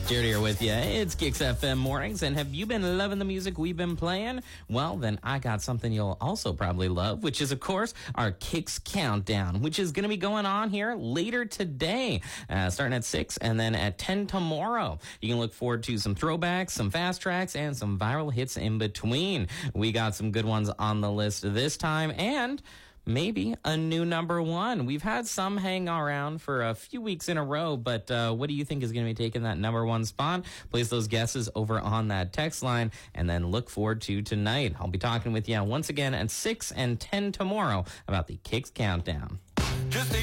Jared here with you. It's Kicks FM Mornings, and have you been loving the music we've been playing? Well, then I got something you'll also probably love, which is, of course, our Kicks Countdown, which is going to be going on here later today, starting at 6 and then at 10 tomorrow. You can look forward to some throwbacks, some fast tracks, and some viral hits in between. We got some good ones on the list this time, and maybe a new number one. We've had some hang around for a few weeks in a row, but what do you think is going to be taking that number one spot? Place those guesses over on that text line, and then look forward to tonight. I'll be talking with you once again at 6 and 10 tomorrow about the Kicks Countdown.